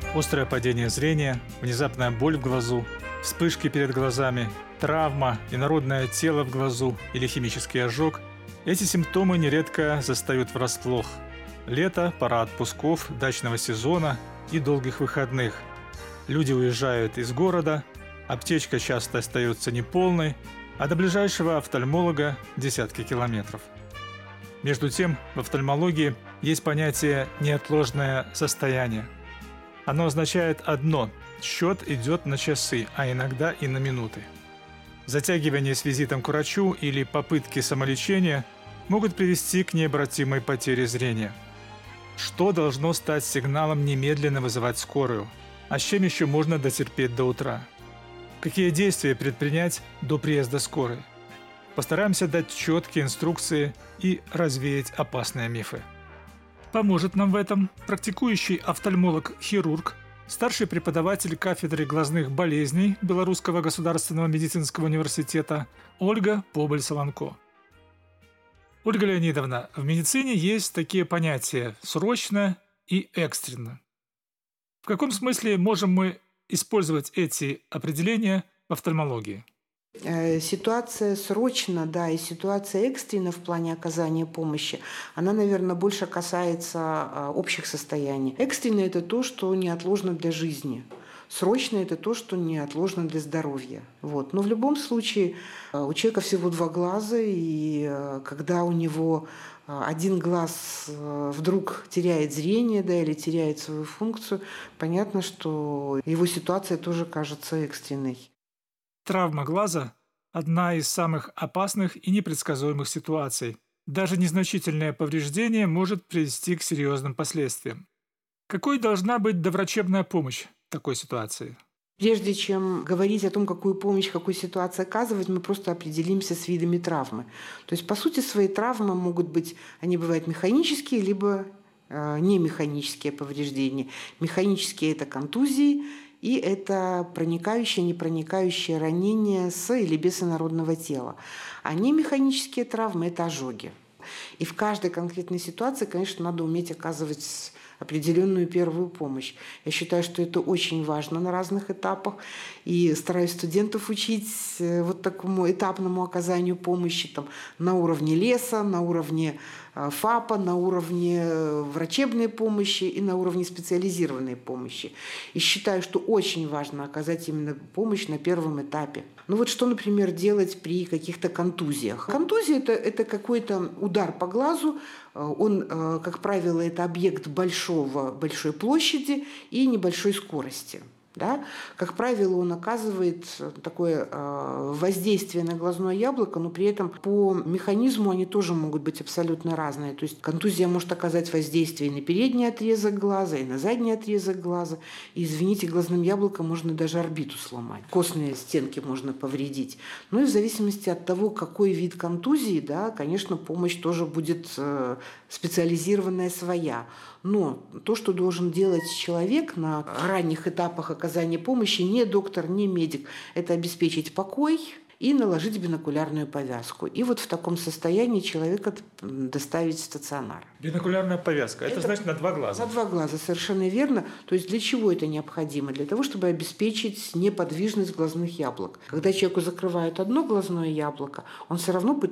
Острое падение зрения, внезапная боль в глазу, вспышки перед глазами, травма, инородное тело в глазу или химический ожог – эти симптомы нередко застают врасплох. Лето – пора отпусков, дачного сезона и долгих выходных. Люди уезжают из города, аптечка часто остается неполной, а до ближайшего офтальмолога десятки километров. Между тем, в офтальмологии есть понятие «неотложное состояние». Оно означает одно – счет идет на часы, а иногда и на минуты. Затягивание с визитом к врачу или попытки самолечения могут привести к необратимой потере зрения. Что должно стать сигналом немедленно вызывать скорую? А с чем еще можно дотерпеть до утра? Какие действия предпринять до приезда скорой? Постараемся дать четкие инструкции и развеять опасные мифы. Поможет нам в этом практикующий офтальмолог-хирург, старший преподаватель кафедры глазных болезней Белорусского государственного медицинского университета Ольга Побыль-Солонко. Ольга Леонидовна, в медицине есть такие понятия «срочно» и «экстренно». В каком смысле можем мы использовать эти определения в офтальмологии? Ситуация срочно, да, и ситуация экстренно в плане оказания помощи, она, наверное, больше касается общих состояний. Экстренно – это то, что неотложно для жизни. Срочно – это то, что неотложно для здоровья. Вот. Но в любом случае у человека всего два глаза, и когда у него один глаз вдруг теряет зрение, да, или теряет свою функцию, понятно, что его ситуация тоже кажется экстренной. Травма глаза – одна из самых опасных и непредсказуемых ситуаций. Даже незначительное повреждение может привести к серьезным последствиям. Какой должна быть доврачебная помощь в такой ситуации? Прежде чем говорить о том, какую помощь в какой ситуации оказывать, мы просто определимся с видами травмы. То есть, по сути, свои травмы могут быть, они бывают механические, либо немеханические повреждения. Механические – это контузии, и это проникающее, непроникающее ранение с или без инородного тела. А немеханические травмы – это ожоги. И в каждой конкретной ситуации, конечно, надо уметь оказывать определенную первую помощь. Я считаю, что это очень важно на разных этапах. И стараюсь студентов учить вот такому этапному оказанию помощи там, на уровне леса, на уровне ФАПа, на уровне врачебной помощи и на уровне специализированной помощи. И считаю, что очень важно оказать именно помощь на первом этапе. Ну вот что, например, делать при каких-то контузиях? Контузия – это какой-то удар по глазу. Он, как правило, это объект большой площади и небольшой скорости. Да? Как правило, он оказывает такое воздействие на глазное яблоко, но при этом по механизму они тоже могут быть абсолютно разные. То есть контузия может оказать воздействие и на передний отрезок глаза, и на задний отрезок глаза. И, извините, глазным яблоком можно даже орбиту сломать. Костные стенки можно повредить. Ну и в зависимости от того, какой вид контузии, да, конечно, помощь тоже будет специализированная своя. Но то, что должен делать человек на ранних этапах оказания помощи, не доктор, не медик, это обеспечить покой и наложить бинокулярную повязку. И вот в таком состоянии человека доставить в стационар. Бинокулярная повязка – это значит на два глаза? На два глаза, совершенно верно. То есть для чего это необходимо? Для того, чтобы обеспечить неподвижность глазных яблок. Когда человеку закрывают одно глазное яблоко, он все равно